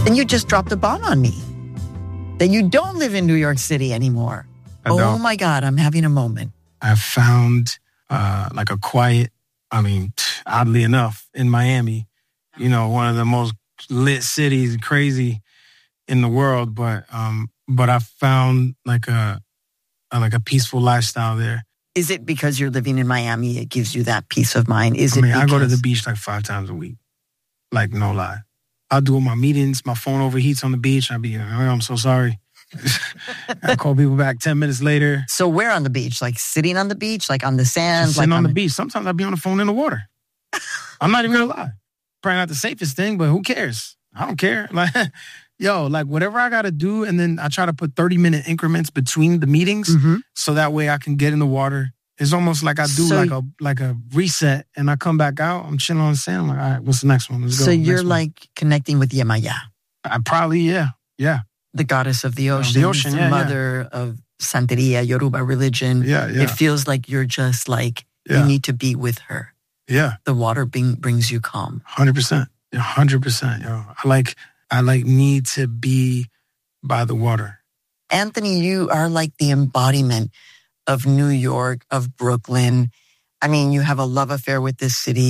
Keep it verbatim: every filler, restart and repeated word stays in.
And you just dropped a bomb on me. That you don't live in New York City anymore. I oh don't. my God, I'm having a moment. I found uh, like a quiet, I mean, oddly enough, in Miami, you know, one of the most lit cities, crazy in the world. But um, but I found like a, a like a peaceful lifestyle there. Is it because you're living in Miami, it gives you that peace of mind? Is I it mean, because... I go to the beach like five times a week. Like, no lie. I'll do my meetings, my phone overheats on the beach. I'll be, oh, I'm so sorry. I call people back ten minutes later. So where on the beach? Like sitting on the beach? Like on the sand? Just sitting like on, on the beach. Sometimes I'll be on the phone in the water. I'm not even going to lie. Probably not the safest thing, but who cares? I don't care. Like, yo, like whatever I got to do. And then I try to put thirty minute increments between the meetings mm-hmm. so that way I can get in the water. It's almost like I do so, like a like a reset and I come back out. I'm chilling on the sand. I'm like, all right, what's the next one? Let's go. So you're next like one. Connecting with Yemaya. I probably, yeah. Yeah. The goddess of the ocean. The ocean, the yeah, mother yeah. of Santeria, Yoruba religion. Yeah, yeah. It feels like you're just like, yeah. you need to be with her. Yeah. The water bring, brings you calm. one hundred percent. one hundred percent, yo. I like, I like need to be by the water. Anthony, you are like the embodiment of New York, of Brooklyn. I mean, you have a love affair with this city.